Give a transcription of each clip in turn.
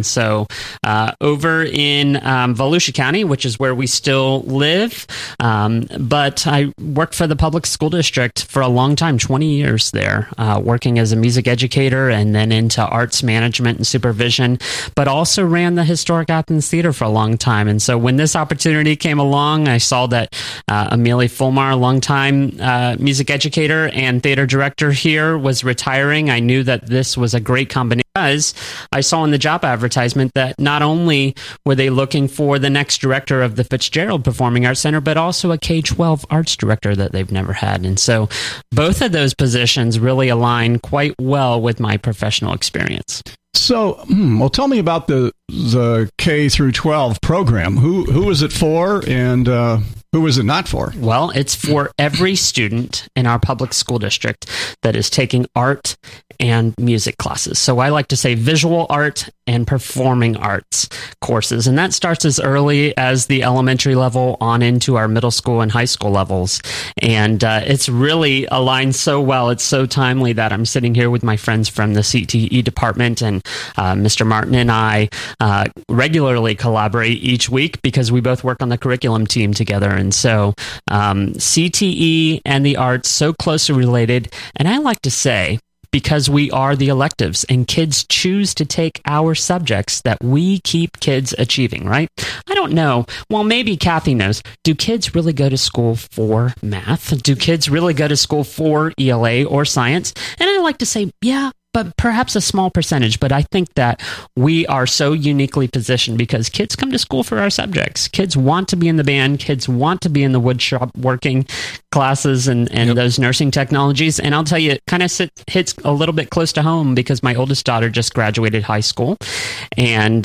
And so over in Volusia County, which is where we still live, but I worked for the public school district for a long time, 20 years there, working as a music educator and then into arts management and supervision, but also ran the Historic Athens Theater for a long time. And so when this opportunity came along, I saw that Amelie Fulmar, a longtime music educator and theater director here, was retiring. I knew that this was a great combination because I saw in the job advertisement that not only were they looking for the next director of the Fitzgerald Performing Arts Center, but also a K-12 arts director that they've never had. And so both of those positions really align quite well with my professional experience. So, well, tell me about the K through 12 program. Who is it for, and who is it not for? Well, it's for every student in our public school district that is taking art and music classes. So I like to say visual art and performing arts courses. And that starts as early as the elementary level on into our middle school and high school levels. And it's really aligned so well. It's so timely that I'm sitting here with my friends from the CTE department, and Mr. Martin and I regularly collaborate each week because we both work on the curriculum team together. And so CTE and the arts, so closely related. And I like to say, because we are the electives and kids choose to take our subjects, that we keep kids achieving, right? I don't know. Well, maybe Kathy knows. Do kids really go to school for math? Do kids really go to school for ELA or science? And I like to say, yeah, but perhaps a small percentage. But I think that we are so uniquely positioned because kids come to school for our subjects. Kids want to be in the band. Kids want to be in the wood shop working classes and those nursing technologies. And I'll tell you, it kind of hits a little bit close to home because my oldest daughter just graduated high school and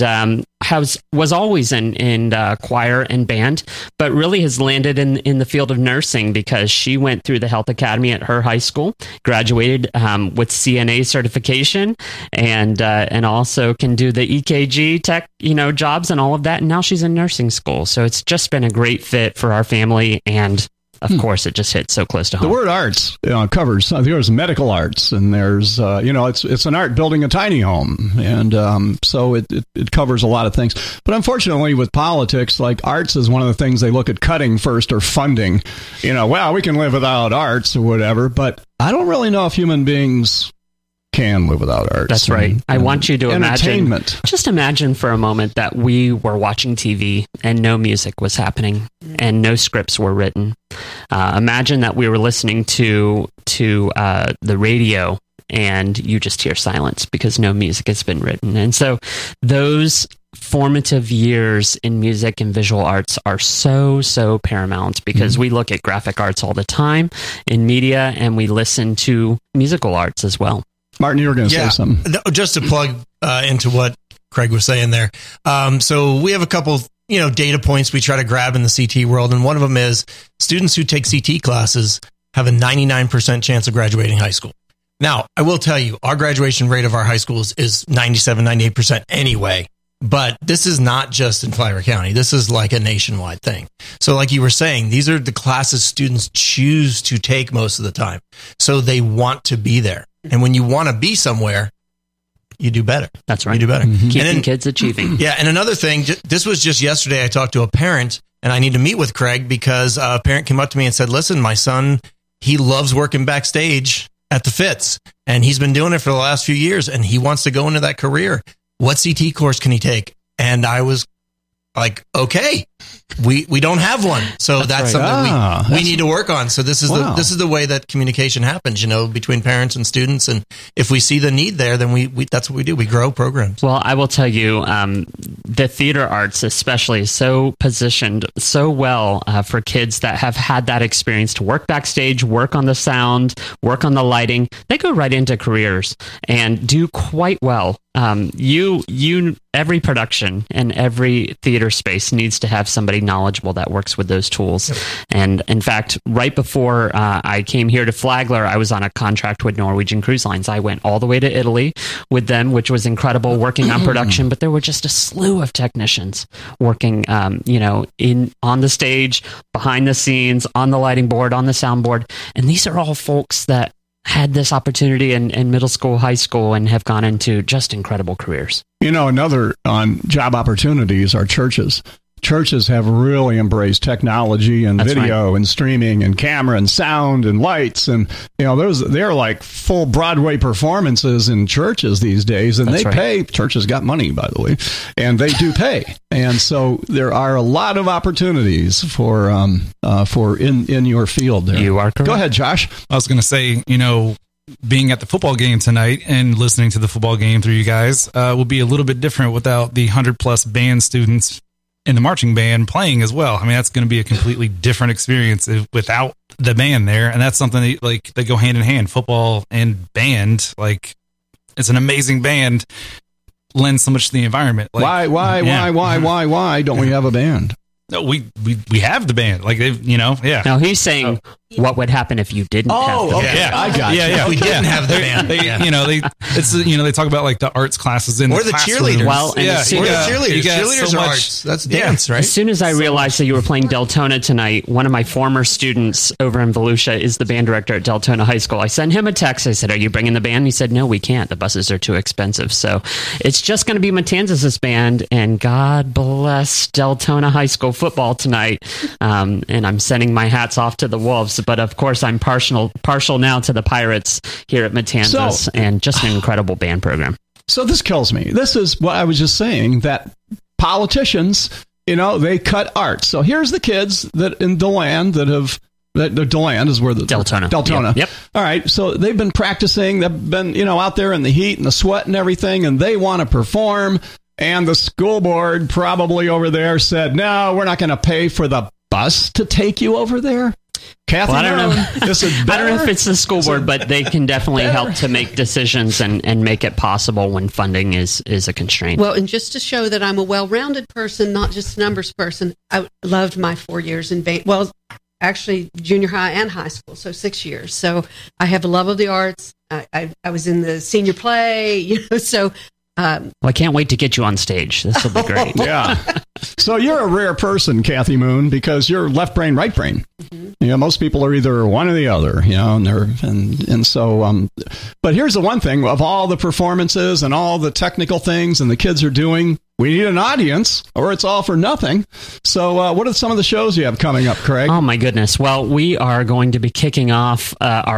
was always in choir and band, but really has landed in the field of nursing because she went through the health academy at her high school, graduated with CNA certification, and also can do the EKG tech, jobs and all of that. And now she's in nursing school. So it's just been a great fit for our family, and of course, it just hits so close to home. The word arts covers, there's medical arts, and there's, it's an art building a tiny home. And so it covers a lot of things. But unfortunately, with politics, like arts is one of the things they look at cutting first or funding. Well, we can live without arts or whatever. But I don't really know if human beings can live without arts. That's right. I want you to entertainment. Just imagine for a moment that we were watching TV and no music was happening and no scripts were written. Imagine that we were listening to the radio and you just hear silence because no music has been written. And so those formative years in music and visual arts are so paramount because we look at graphic arts all the time in media, and we listen to musical arts as well. Martin, you were going to say something. Just to plug into what Craig was saying there. So we have a couple, data points we try to grab in the CT world. And one of them is students who take CT classes have a 99% chance of graduating high school. Now, I will tell you, our graduation rate of our high schools is 97, 98% anyway. But this is not just in Flagler County. This is like a nationwide thing. So like you were saying, these are the classes students choose to take most of the time. So they want to be there. And when you want to be somewhere, you do better. That's right. You do better. Keeping kids achieving. Yeah. And another thing, this was just yesterday, I talked to a parent, and I need to meet with Craig because a parent came up to me and said, listen, my son, he loves working backstage at the Fitz, and he's been doing it for the last few years, and he wants to go into that career. What CT course can he take? And I was like, okay, we don't have one. So that's something we need to work on. So this is the way that communication happens, between parents and students. And if we see the need there, then we that's what we do. We grow programs. Well, I will tell you, the theater arts especially is so positioned so well for kids that have had that experience to work backstage, work on the sound, work on the lighting. They go right into careers and do quite well. Every production and every theater space needs to have somebody knowledgeable that works with those tools. Yep. And in fact, right before I came here to Flagler, I was on a contract with Norwegian Cruise Lines. I went all the way to Italy with them, which was incredible, working on production. But there were just a slew of technicians working, on the stage, behind the scenes, on the lighting board, on the soundboard. And these are all folks that had this opportunity in middle school, high school, and have gone into just incredible careers. Another job opportunities are churches. Churches have really embraced technology and That's video and streaming and camera and sound and lights. And, they're like full Broadway performances in churches these days. And That's they right. pay. Churches got money, by the way. And they do pay. And so there are a lot of opportunities for in your field there. You are correct. Go ahead, Josh. I was going to say, being at the football game tonight and listening to the football game through you guys will be a little bit different without the 100+ band students in the marching band playing as well. I mean, that's going to be a completely different experience without the band there. And that's something that, they go hand in hand, football and band. It's an amazing band, lends so much to the environment. Why don't we have a band? No, we have the band. Yeah. Now he's saying what would happen if you didn't have the band. Yeah, I got you. Yeah, we didn't have the band. They talk about the arts classes in or the cheerleaders. classroom. Well, and as soon Or the as- cheerleaders. You got Cheerleaders so are much- arts. That's dance, right? As soon as I realized that you were playing Deltona tonight, one of my former students over in Volusia is the band director at Deltona High School. I sent him a text. I said, "Are you bringing the band?" He said, "No, we can't. The buses are too expensive." So it's just going to be Matanzas' band, and God bless Deltona High School football tonight. And I'm sending my hats off to the Wolves, but of course I'm partial now to the Pirates here at Matanzas, and just an incredible band program. So this kills me. This is what I was just saying, that politicians, they cut arts. So here's the kids that in DeLand DeLand is where the Deltona. Yep. All right. So they've been practicing. They've been, out there in the heat and the sweat and everything, and they want to perform. And the school board probably over there said, "No, we're not going to pay for the bus to take you over there." Kathy, Well, I don't know. This is I don't know if better? it's the school board, but they can definitely help to make decisions and make it possible when funding is a constraint. Well, and just to show that I'm a well-rounded person, not just a numbers person, I loved my 4 years in band. Well, actually, junior high and high school, so 6 years. So I have a love of the arts. I was in the senior play, so... Well, I can't wait to get you on stage. This will be great. Yeah. So you're a rare person, Kathy Moon, because you're left brain, right brain. Mm-hmm. Most people are either one or the other, and so. But here's the one thing: of all the performances and all the technical things and the kids are doing, we need an audience, or it's all for nothing. So, what are some of the shows you have coming up, Craig? Oh my goodness! Well, we are going to be kicking off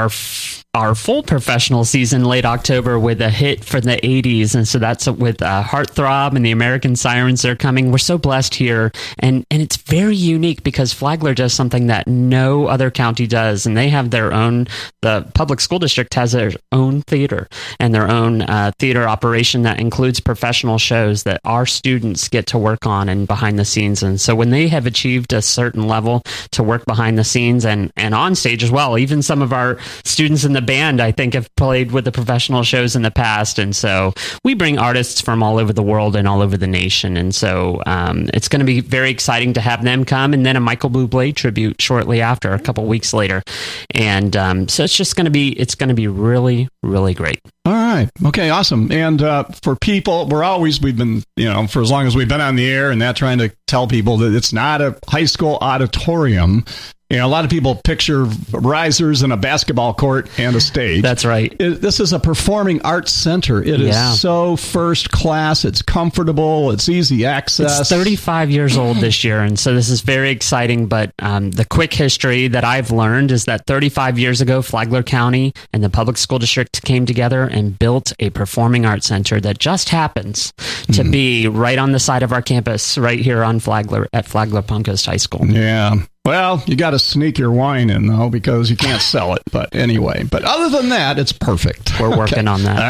our full professional season late October with a hit from the 80s. And so that's with Heartthrob and the American Sirens. They're coming. We're so blessed here. And it's very unique because Flagler does something that no other county does. And they have their own, the public school district has their own theater and their own theater operation that includes professional shows that our students get to work on and behind the scenes. And so when they have achieved a certain level to work behind the scenes and on stage as well, even some of our students in the band, I think, have played with the professional shows in the past. And so we bring artists from all over the world and all over the nation. And so it's going to be very exciting to have them come. And then a Michael Bublé tribute shortly after, a couple weeks later. And so it's just going to be really, really great. All right. Okay, awesome. And for people, we've been, for as long as we've been on the air and that, trying to tell people that it's not a high school auditorium. A lot of people picture risers and a basketball court and a stage. That's right. This is a performing arts center. It is so first class. It's comfortable. It's easy access. It's 35 years old this year, and so this is very exciting. But the quick history that I've learned is that 35 years ago, Flagler County and the public school district came together and built a performing arts center that just happens to be right on the side of our campus, right here on Flagler at Flagler Palm Coast High School. Yeah. Well, you got to sneak your wine in, though, because you can't sell it. But anyway, other than that, it's perfect. We're working on that.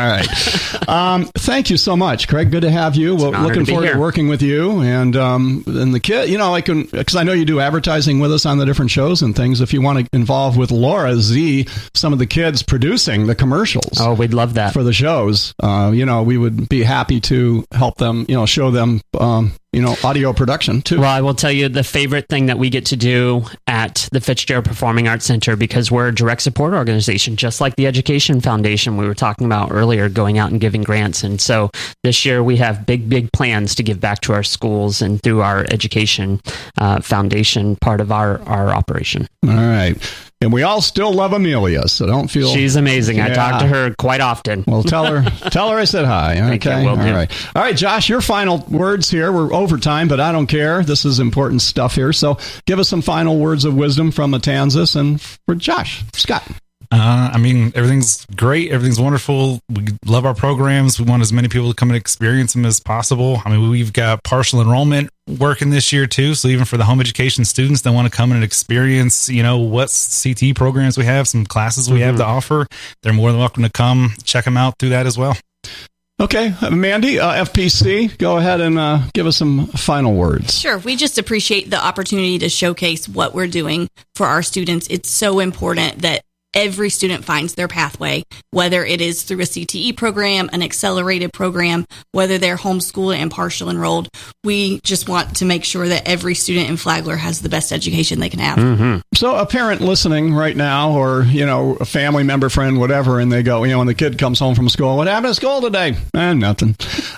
All right. Thank you so much, Craig. Good to have you. Looking forward to working with you. And the kid, because I know you do advertising with us on the different shows and things. If you want to involve with Laura Z, some of the kids producing the commercials. Oh, we'd love that. For the shows. We would be happy to help them, show them, audio production too. Well, I will tell you the favorite thing that we get to do at the Fitzgerald Performing Arts Center, because we're a direct support organization, just like the Education Foundation we were talking about earlier, going out and giving grants. And so this year we have big plans to give back to our schools and through our Education Foundation part of our operation. All right. And we all still love Amelia, so don't feel... She's amazing. I Yeah. talk to her quite often. Well, tell her I said hi. Thank you, Okay. will do. All right, Josh, your final words here. We're over time, but I don't care. This is important stuff here. So give us some final words of wisdom from Matanzas and for Josh. Scott. Everything's great. Everything's wonderful. We love our programs. We want as many people to come and experience them as possible. We've got partial enrollment working this year too. So even for the home education students that want to come and experience, what CTE programs we have, some classes we have to offer, they're more than welcome to come check them out through that as well. Okay, Mandy, FPC, go ahead and give us some final words. Sure. We just appreciate the opportunity to showcase what we're doing for our students. It's so important that every student finds their pathway, whether it is through a CTE program, an accelerated program, whether they're homeschooled and partial enrolled. We just want to make sure that every student in Flagler has the best education they can have. So a parent listening right now, or, a family member, friend, whatever, and they go, when the kid comes home from school, what happened at school today? Nothing.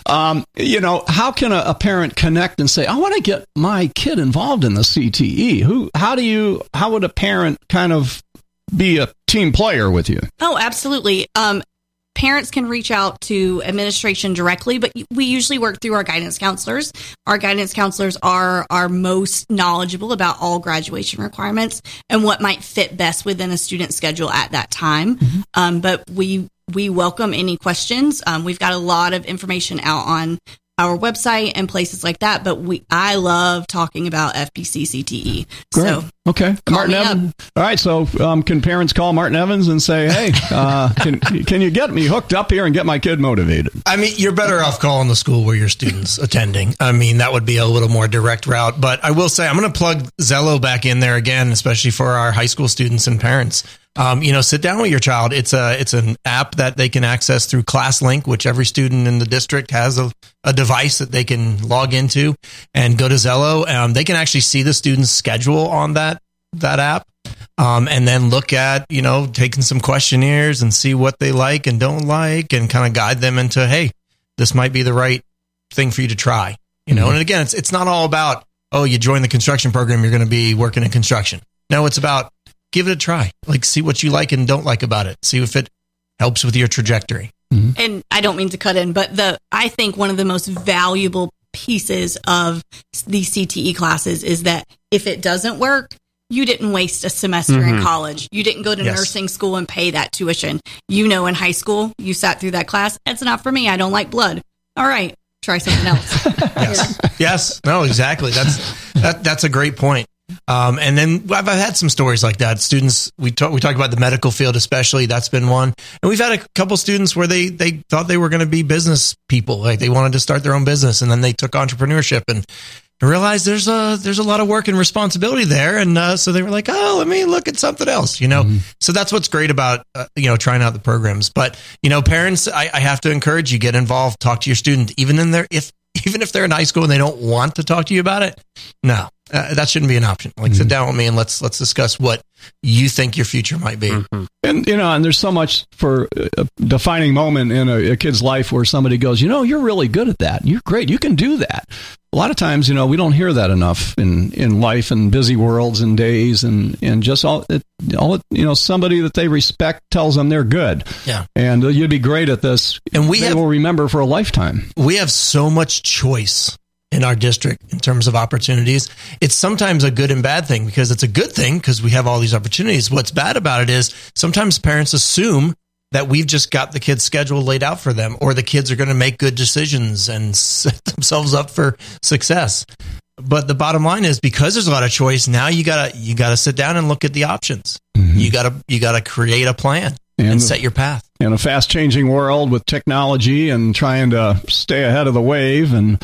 How can a parent connect and say, I want to get my kid involved in the CTE? How would a parent kind of be a team player with you? Oh, absolutely. Parents can reach out to administration directly, but we usually work through our guidance counselors. Our guidance counselors are most knowledgeable about all graduation requirements and what might fit best within a student's schedule at that time. But we welcome any questions. We've got a lot of information out on our website and places like that, but I love talking about FPC CTE. Great. So okay, Martin Evans. All right, so can parents call Martin Evans and say, hey, can you get me hooked up here and get my kid motivated? You're better off calling the school where your student's attending. That would be a little more direct route. But I will say, I'm going to plug Zello back in there again, especially for our high school students and parents. Sit down with your child. It's an app that they can access through ClassLink, which every student in the district has a device that they can log into and go to Zello. They can actually see the student's schedule on that app. And then look at, taking some questionnaires and see what they like and don't like and kind of guide them into, hey, this might be the right thing for you to try, And again, it's not all about, oh, you join the construction program, you're going to be working in construction. No, it's about give it a try. See what you like and don't like about it. See if it helps with your trajectory. And I don't mean to cut in, but I think one of the most valuable pieces of these CTE classes is that if it doesn't work, you didn't waste a semester in college. You didn't go to nursing school and pay that tuition. In high school, you sat through that class. It's not for me. I don't like blood. All right, try something else. Yes. No, exactly. That's a great point. And then I've had some stories like that. Students, we talked about the medical field, especially. That's been one. And we've had a couple students where they thought they were going to be business people. Like they wanted to start their own business, and then they took entrepreneurship and realized there's a lot of work and responsibility there. And so they were like, oh, let me look at something else, So that's what's great about, trying out the programs. But, parents, I have to encourage you, get involved, talk to your student, even if they're in high school and they don't want to talk to you about it. No. That shouldn't be an option. Sit down with me and let's discuss what you think your future might be. And and there's so much for a defining moment in a kid's life where somebody goes, you're really good at that. You're great. You can do that. A lot of times, we don't hear that enough in life and busy worlds and days and just somebody that they respect tells them they're good. Yeah. And you'd be great at this. And they will remember for a lifetime. We have so much choice in our district in terms of opportunities. It's sometimes a good and bad thing because it's a good thing because we have all these opportunities. What's bad about it is sometimes parents assume that we've just got the kids' schedule laid out for them or the kids are going to make good decisions and set themselves up for success. But the bottom line is because there's a lot of choice, now you gotta sit down and look at the options. You gotta create a plan and set your path. In a fast changing world with technology and trying to stay ahead of the wave and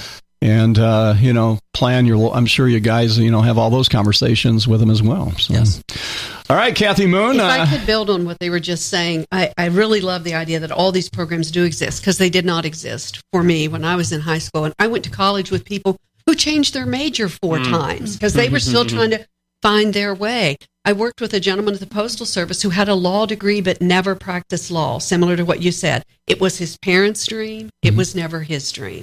plan your, I'm sure you guys, have all those conversations with them as well. So. Yes. All right, Kathy Moon. If I could build on what they were just saying, I really love the idea that all these programs do exist because they did not exist for me when I was in high school. And I went to college with people who changed their major 4 times because they were still trying to find their way. I worked with a gentleman at the Postal Service who had a law degree but never practiced law, similar to what you said. It was his parents' dream. It was never his dream.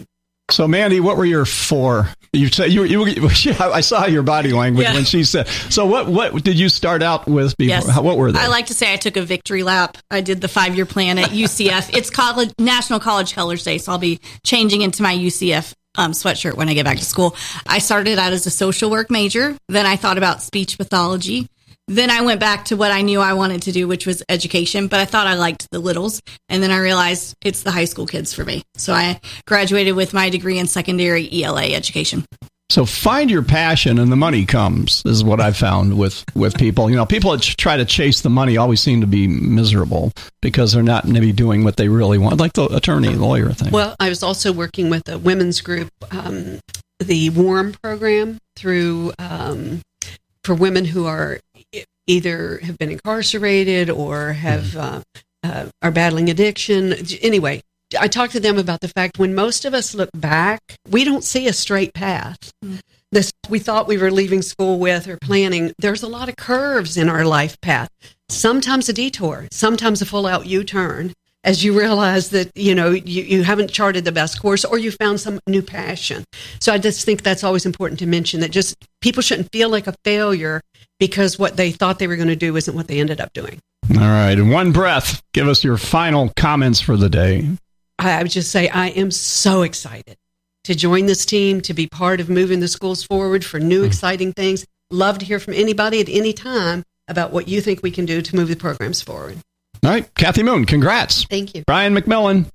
So, Mandy, what were your 4? You said I saw your body language when she said. So, what did you start out with before? Yes. What were they? I like to say I took a victory lap. I did the 5-year plan at UCF. It's National College Colors Day, so I'll be changing into my UCF sweatshirt when I get back to school. I started out as a social work major. Then I thought about speech pathology. Then I went back to what I knew I wanted to do, which was education, but I thought I liked the littles. And then I realized it's the high school kids for me. So I graduated with my degree in secondary ELA education. So find your passion and the money comes, is what I've found with people. You know, people that try to chase the money always seem to be miserable because they're not maybe doing what they really want, like the lawyer thing. Well, I was also working with a women's group, the WARM program through for women who are either have been incarcerated or have are battling addiction. Anyway, I talked to them about the fact when most of us look back, we don't see a straight path. This we thought we were leaving school with or planning. There's a lot of curves in our life path. Sometimes a detour, sometimes a full-out U-turn, as you realize that, you know, you haven't charted the best course or you found some new passion. So I just think that's always important to mention, that just people shouldn't feel like a failure because what they thought they were going to do isn't what they ended up doing. All right. In one breath, give us your final comments for the day. I would just say I am so excited to join this team, to be part of moving the schools forward for new, exciting things. Love to hear from anybody at any time about what you think we can do to move the programs forward. All right. Kathy Moon, congrats. Thank you. Brian McMillan.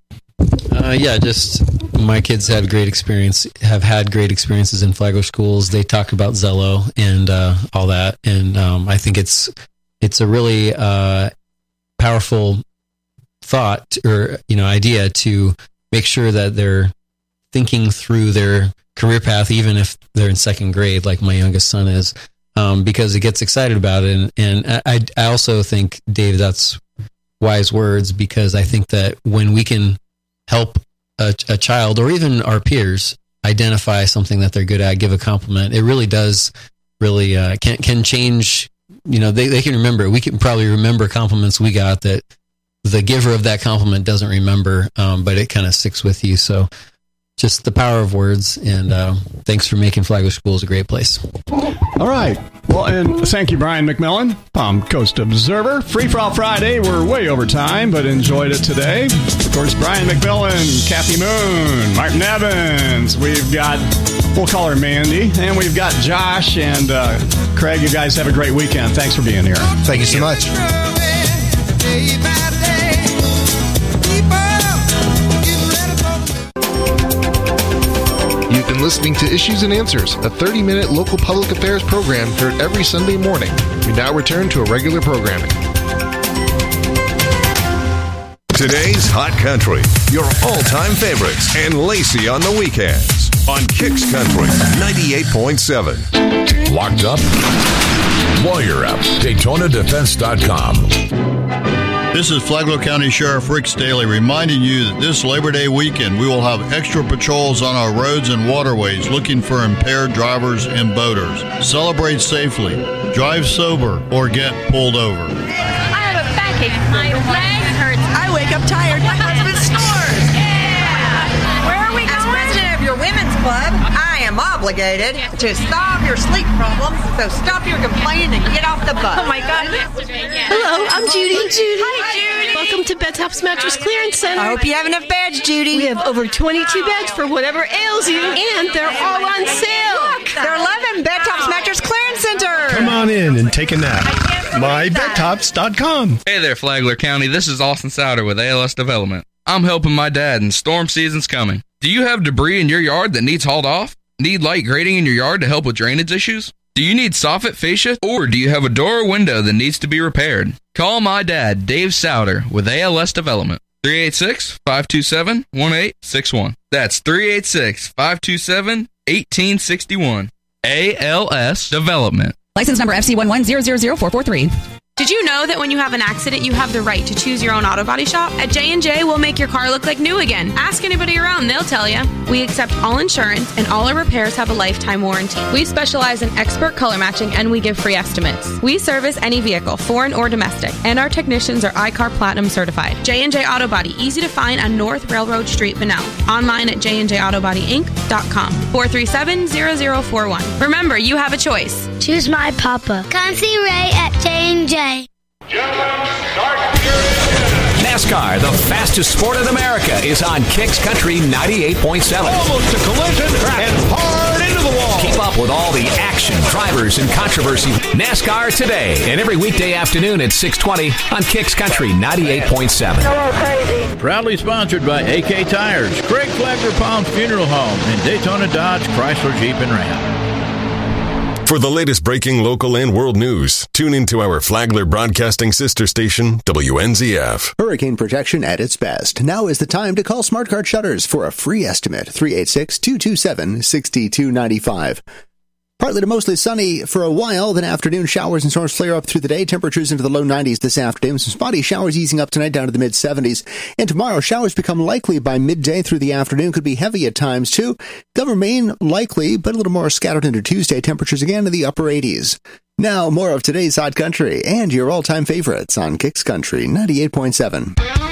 Just my kids have had great experiences in Flagler schools. They talk about Zello and all that. And I think it's a really powerful thought or, idea to make sure that they're thinking through their career path, even if they're in second grade, like my youngest son is, because it gets excited about it. And I also think, Dave, that's wise words, because I think that when we can help a child or even our peers identify something that they're good at, give a compliment, it really does can change. They can remember. We can probably remember compliments we got that the giver of that compliment doesn't remember, but it kind of sticks with you. So just the power of words, and thanks for making Flagler Schools a great place. All right. Well, and thank you, Brian McMillan, Palm Coast Observer. Free for All Friday. We're way over time, but enjoyed it today. Of course, Brian McMillan, Kathy Moon, Martin Evans. We'll call her Mandy, and we've got Josh and Craig. You guys have a great weekend. Thanks for being here. Thank you so much. You've been listening to Issues and Answers, a 30-minute local public affairs program heard every Sunday morning. We now return to a regular programming. Today's Hot Country, your all-time favorites, and Lacey on the weekends on Kicks Country 98.7. Locked up? Lawyer up. DaytonaDefense.com. This is Flagler County Sheriff Rick Staley reminding you that this Labor Day weekend we will have extra patrols on our roads and waterways looking for impaired drivers and boaters. Celebrate safely, drive sober, or get pulled over. I have a backache. My leg hurts. I wake up tired. My husband snores. Yeah. Where are we going? As president of your women's club, I am obligated to solve your sleep problems. So stop your complaining and get off the bus. Oh my God. Hello, I'm Judy. Hi, Judy. Welcome to Bed Tops Mattress Clearance Center. I hope you have enough beds, Judy. We have over 22 beds for whatever ails you, and they're all on sale. Look, they're 11 Bed Tops Mattress Clearance Center. Come on in and take a nap. MyBedTops.com. Hey there, Flagler County. This is Austin Souder with ALS Development. I'm helping my dad, and storm season's coming. Do you have debris in your yard that needs hauled off? Need light grading in your yard to help with drainage issues? Do you need soffit fascia, or do you have a door or window that needs to be repaired? Call my dad, Dave Souder, with ALS Development. 386-527-1861. That's 386-527-1861. ALS Development. License number FC1100443. Did you know that when you have an accident, you have the right to choose your own auto body shop? At J&J, we'll make your car look like new again. Ask anybody around, they'll tell you. We accept all insurance, and all our repairs have a lifetime warranty. We specialize in expert color matching, and we give free estimates. We service any vehicle, foreign or domestic, and our technicians are iCar Platinum certified. J&J Auto Body, easy to find on North Railroad Street, Bunnell. Online at jnjautobodync.com. 437-0041. Remember, you have a choice. Choose my papa. Come see Ray at J&J. NASCAR, the fastest sport in America, is on Kicks Country 98.7. Almost a collision and hard into the wall. Keep up with all the action, drivers, and controversy. NASCAR Today, and every weekday afternoon at 6:20 on Kicks Country 98.7. Proudly sponsored by AK Tires, Craig Flagler Palms Funeral Home, and Daytona Dodge Chrysler Jeep and Ram. For the latest breaking local and world news, tune into our Flagler Broadcasting sister station, WNZF. Hurricane protection at its best. Now is the time to call Smart Card Shutters for a free estimate. 386-227-6295. Partly to mostly sunny for a while, then afternoon showers and storms flare up through the day. Temperatures into the low 90s this afternoon. Some spotty showers easing up tonight down to the mid-70s. And tomorrow, showers become likely by midday through the afternoon. Could be heavy at times, too. They'll remain likely, but a little more scattered into Tuesday. Temperatures again in the upper 80s. Now, more of today's Hot Country and your all-time favorites on Kicks Country 98.7.